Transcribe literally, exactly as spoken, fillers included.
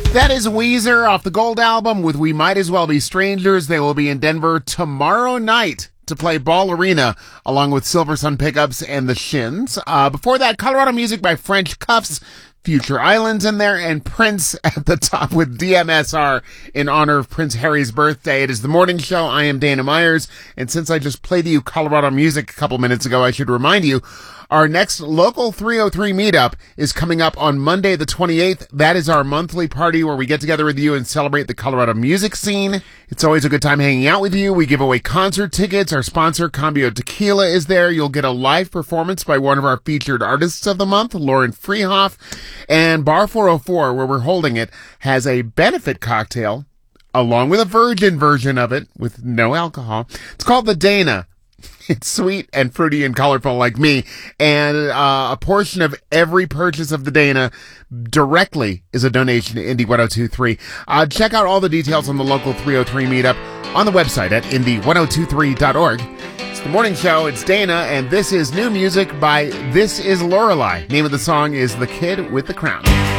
That is Weezer off the Gold album with We Might As Well Be Strangers. They will be in Denver tomorrow night to play Ball Arena along with Silver Sun Pickups and the Shins. Uh, before that, Colorado music by French Cuffs, Future Islands in there, and Prince at the top with D M S R in honor of Prince Harry's birthday. It is the morning show. I am Dana Myers, and since I just played you Colorado music a couple minutes ago, I should remind you our next local three oh three meetup is coming up on Monday the twenty-eighth. That is our monthly party where we get together with you and celebrate the Colorado music scene. It's always a good time hanging out with you. We give away concert tickets. Our sponsor, Cambio Tequila, is there. You'll get a live performance by one of our featured artists of the month, Lauren Freehoff. And Bar four oh four, where we're holding it, has a benefit cocktail along with a virgin version of it with no alcohol. It's called the Dana. It's sweet and fruity and colorful like me. And uh, a portion of every purchase of the Dana directly is a donation to Indie ten twenty-three. Uh, check out all the details on the local three oh three meetup on the website at indie ten twenty-three dot org. It's the morning show. It's Dana, and this is new music by This Is Lorelei. Name of the song is The Kid with the Crown.